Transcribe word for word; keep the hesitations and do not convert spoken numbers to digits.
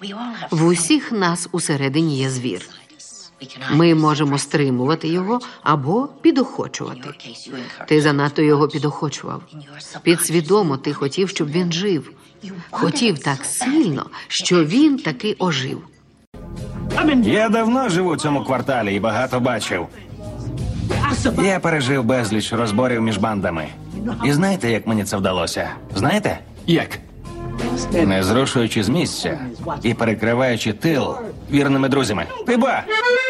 В усіх нас усередині є звір. Ми можемо стримувати його або підохочувати. Ти занадто його підохочував. Підсвідомо ти хотів, щоб він жив. Хотів так сильно, що він таки ожив. Я давно живу в цьому кварталі і багато бачив. Я пережив безліч розборів між бандами. І знаєте, як мені це вдалося? Знаєте? Як? Не зрушуючи з місця і перекриваючи тил вірними друзями. Ти ба!